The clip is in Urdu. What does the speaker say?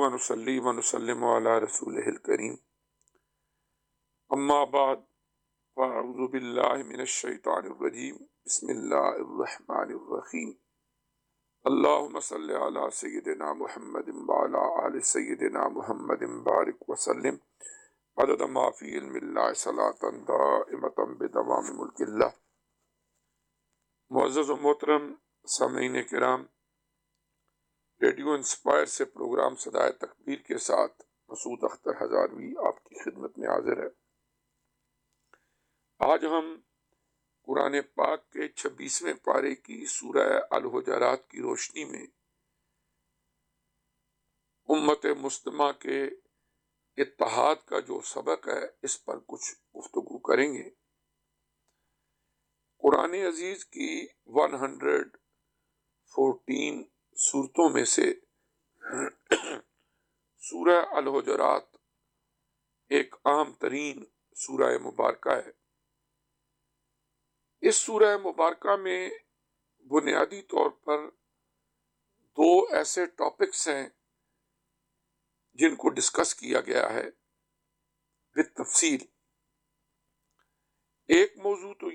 ونصلی ونسلم علی رسولہ الکریم اما بعد فاعوذ باللہ من الشیطان الرجیم بسم اللہ الرحمن الرحیم اللہم صلی علی سیدنا محمد وعلی آل سیدنا محمد بارک وسلم عدد ما فی علم اللہ صلاۃ دائمۃ بدوام ملک اللہ۔ معزز و محترم سامعین کرام، ریڈیو انسپائر سے پروگرام صدائے تکبیر کے ساتھ مسعود اختر ہزاروی آپ کی خدمت میں حاضر ہے۔ آج ہم قرآن پاک کے 26ویں پارے کی سورہ الحجرات کی روشنی میں امت مسلمہ کے اتحاد کا جو سبق ہے اس پر کچھ گفتگو کریں گے۔ قرآن عزیز کی 114 سورتوں میں سے سورہ الحجرات ایک اہم ترین سورہ مبارکہ ہے۔ اس سورہ مبارکہ میں بنیادی طور پر دو ایسے ٹاپکس ہیں جن کو ڈسکس کیا گیا ہے بالتفصیل۔ ایک موضوع تو